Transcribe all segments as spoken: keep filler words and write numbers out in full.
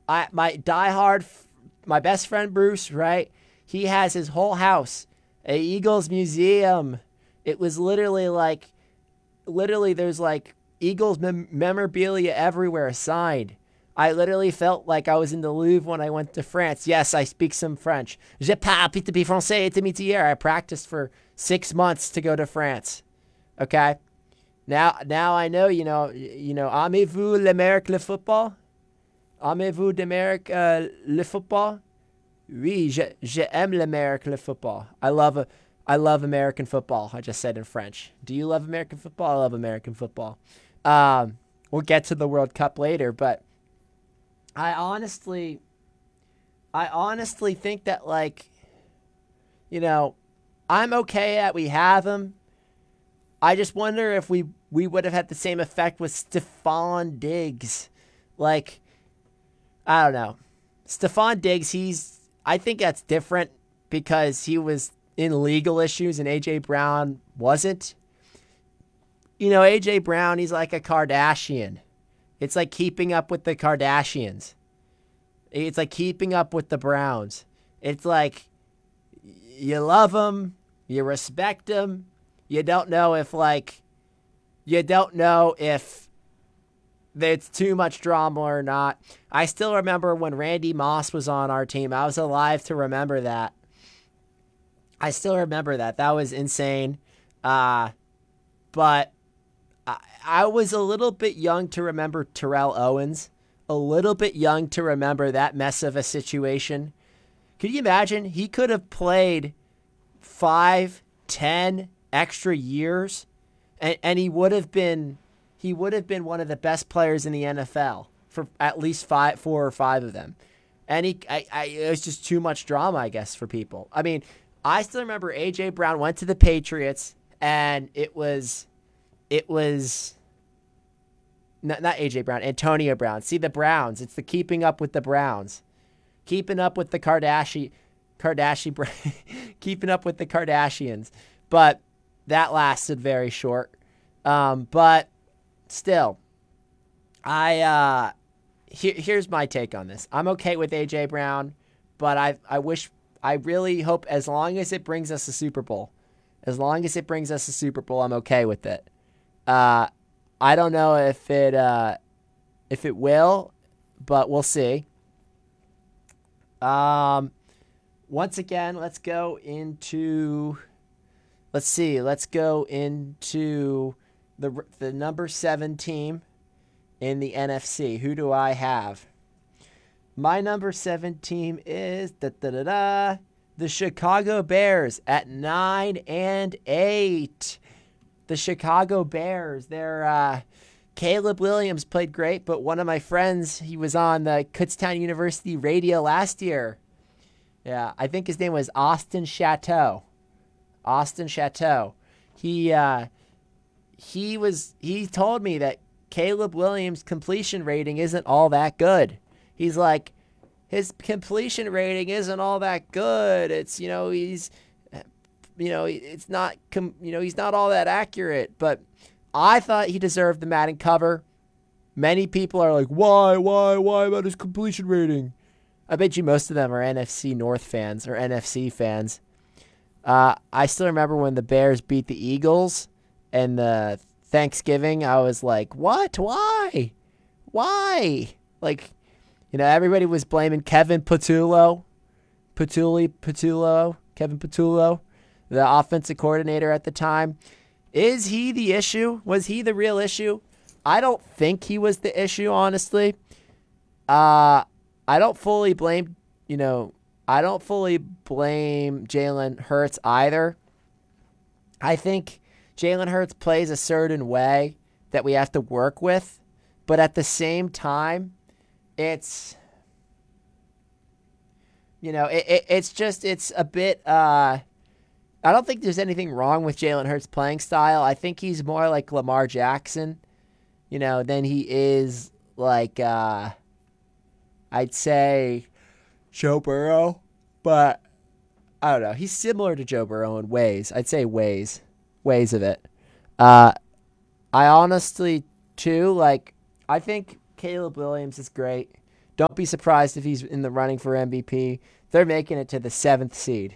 I my diehard, my best friend Bruce, right? He has his whole house, a Eagles museum. It was literally like, literally there's like Eagles mem- memorabilia everywhere signed. I literally felt like I was in the Louvre when I went to France. Yes, I speak some French. Je parle petit français et métier. I practiced for six months to go to France. Okay, now now I know. You know you know. Aimez-vous l'Amérique le football? Aimez-vous d'Amérique uh, le football? Oui, je, je aime l'Amérique le football. I love a, I love American football. I just said in French. Do you love American football? I love American football. Um, we'll get to the World Cup later, but I honestly, I honestly think that like, you know, I'm okay that we have him. I just wonder if we we would have had the same effect with Stephon Diggs. Like, I don't know. Stephon Diggs, he's I think that's different because he was in legal issues and A J Brown wasn't. You know, A J Brown, he's like a Kardashian. It's like keeping up with the Kardashians. It's like keeping up with the Browns. It's like you love them, you respect them, you don't know if like you don't know if it's too much drama or not. I still remember when Randy Moss was on our team. I was alive to remember that. I still remember that. That was insane. Uh, but I, I was a little bit young to remember Terrell Owens. A little bit young to remember that mess of a situation. Could you imagine? He could have played five, ten extra years, and, and he would have been he would have been one of the best players in the N F L for at least five, four or five of them. And he, I, I, it was just too much drama, I guess, for people. I mean, I still remember A J Brown went to the Patriots, and it was, it was. Not, not A J Brown, Antonio Brown. See, the Browns. It's the keeping up with the Browns. Keeping up with the Kardashian, Kardashian, keeping up with the Kardashians. But that lasted very short. Um, but still, I, uh, here, here's my take on this. I'm okay with A J Brown, but I, I wish, I really hope as long as it brings us a Super Bowl, as long as it brings us a Super Bowl, I'm okay with it. Uh, I don't know if it uh, if it will, but we'll see. Um, once again, let's go into. Let's see. Let's go into the the number seven team in the N F C. Who do I have? My number seven team is da da da da the Chicago Bears at nine and eight. The Chicago Bears, they're, uh, Caleb Williams played great, but one of my friends, he was on the Kutztown University radio last year. Yeah, I think his name was Austin Chateau. Austin Chateau. He, uh, he was, he told me that Caleb Williams' completion rating isn't all that good. He's like, his completion rating isn't all that good. It's, you know, he's, You know, it's not, you know, he's not all that accurate, but I thought he deserved the Madden cover. Many people are like, why, why, why about his completion rating? I bet you most of them are N F C North fans or N F C fans. Uh, I still remember when the Bears beat the Eagles and the Thanksgiving. I was like, what? Why? Why? Like, you know, everybody was blaming Kevin Patullo. Patulli, Patullo, Kevin Patullo. The offensive coordinator at the time. Is he the issue? Was he the real issue? I don't think he was the issue, honestly. Uh, I don't fully blame, you know, I don't fully blame Jalen Hurts either. I think Jalen Hurts plays a certain way that we have to work with, but at the same time, it's, you know, it, it it's just, it's a bit, uh, I don't think there's anything wrong with Jalen Hurts' playing style. I think he's more like Lamar Jackson, you know, than he is like, uh, I'd say Joe Burrow. But I don't know. He's similar to Joe Burrow in ways. I'd say ways. Ways of it. Uh, I honestly, too, like, I think Caleb Williams is great. Don't be surprised if he's in the running for M V P. They're making it to the seventh seed.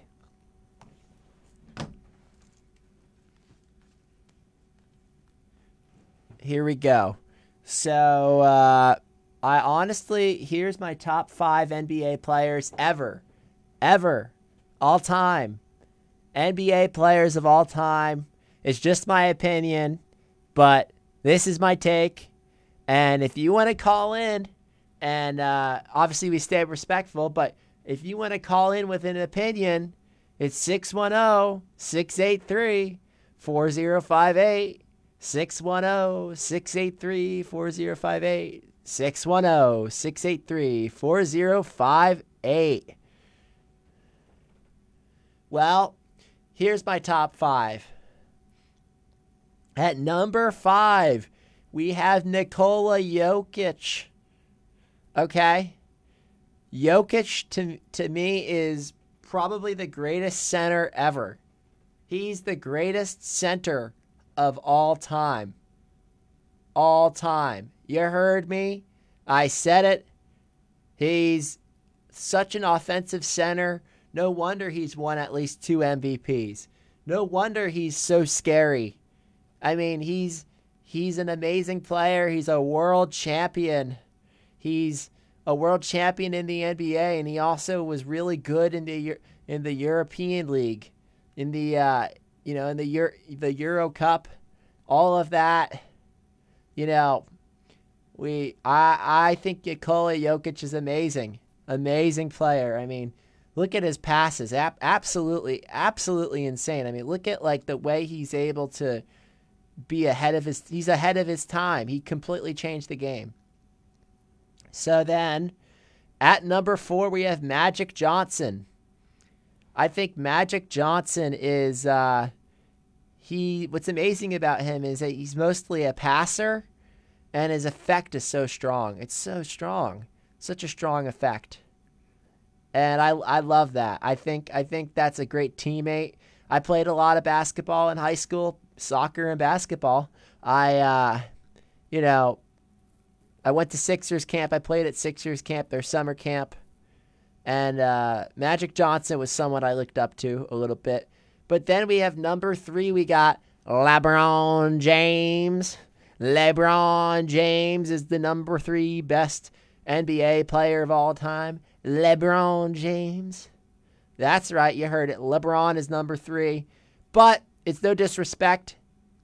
Here we go. So, uh, I honestly, here's my top five N B A players ever. Ever. All time. N B A players of all time. It's just my opinion, but this is my take. And if you want to call in, and uh, obviously we stay respectful, but if you want to call in with an opinion, it's six one zero, six eight three, four zero five eight. six one zero, six eight three, four zero five eight. six one zero, six eight three, four zero five eight. Well, here's my top five. At number five, we have Nikola Jokic. Okay? Jokic, to, to me, is probably the greatest center ever. He's the greatest center of all time. All time. You heard me? I said it. He's such an offensive center. No wonder he's won at least two M V Ps. No wonder he's so scary. I mean, he's he's an amazing player. He's a world champion. He's a world champion in the N B A, and he also was really good in the in the European League, in the uh, you know in the Euro, the Euro Cup, all of that. You know, we I I think Nikola Jokic is amazing, amazing player. I mean, look at his passes, Ab- absolutely, absolutely insane. I mean, look at like the way he's able to be ahead of his. He's ahead of his time. He completely changed the game. So then, at number four, we have Magic Johnson. I think Magic Johnson is, uh, he, what's amazing about him is that he's mostly a passer, and his effect is so strong. It's so strong. Such a strong effect. And I, I love that. I think, I think that's a great teammate. I played a lot of basketball in high school, soccer and basketball. I, uh, you know, I went to Sixers camp. I played at Sixers camp, their summer camp. And uh, Magic Johnson was someone I looked up to a little bit. But then we have number three, we got LeBron James. LeBron James is the number three best N B A player of all time. LeBron James. That's right, you heard it. LeBron is number three. But it's no disrespect.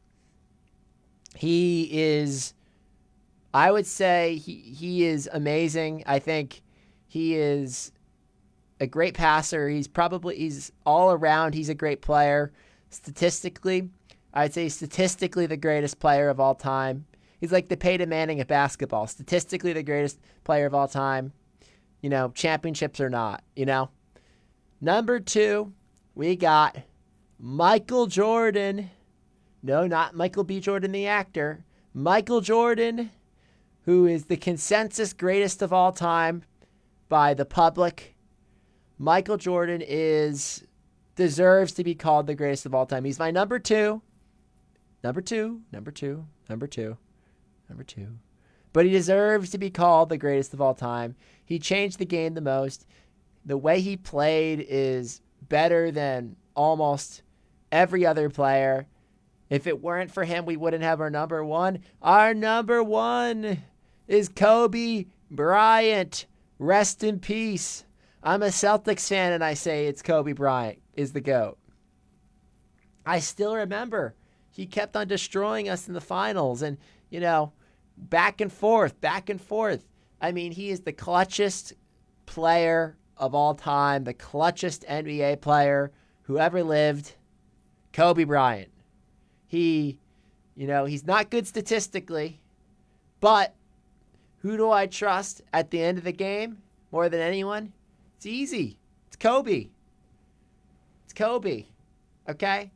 He is... I would say he, he is amazing. I think he is a great passer. He's probably, he's all around. He's a great player. Statistically, I'd say statistically the greatest player of all time. He's like the Peyton Manning of basketball. Statistically the greatest player of all time. You know, championships or not, you know. Number two, we got Michael Jordan. No, not Michael B. Jordan, the actor. Michael Jordan, who is the consensus greatest of all time by the public. Michael Jordan is deserves to be called the greatest of all time. He's my number two. Number two, number two, number two, number two. But he deserves to be called the greatest of all time. He changed the game the most. The way he played is better than almost every other player. If it weren't for him, we wouldn't have our number one. Our number one is Kobe Bryant. Rest in peace. I'm a Celtics fan, and I say it's Kobe Bryant is the GOAT. I still remember he kept on destroying us in the finals, and, you know, back and forth, back and forth. I mean, he is the clutchest player of all time, the clutchest N B A player who ever lived, Kobe Bryant. He, you know, he's not good statistically, but who do I trust at the end of the game more than anyone? It's easy. It's Kobe. It's Kobe. Okay?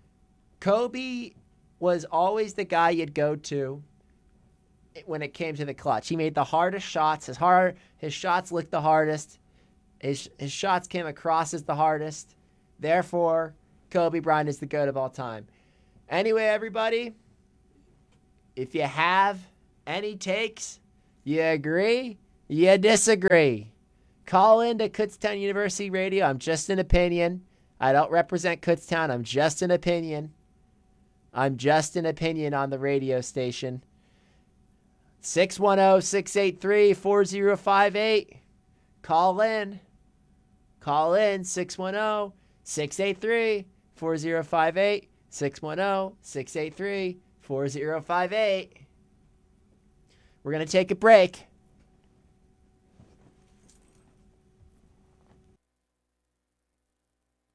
Kobe was always the guy you'd go to when it came to the clutch. He made the hardest shots. His hard, his shots looked the hardest. His, his shots came across as the hardest. Therefore, Kobe Bryant is the GOAT of all time. Anyway, everybody, if you have any takes, you agree, You disagree. Call in to Kutztown University Radio. I'm just an opinion. I don't represent Kutztown. I'm just an opinion. I'm just an opinion on the radio station. six one zero, six eight three, four zero five eight. Call in. Call in six one zero, six eight three, four zero five eight. six one zero, six eight three, four zero five eight. We're going to take a break.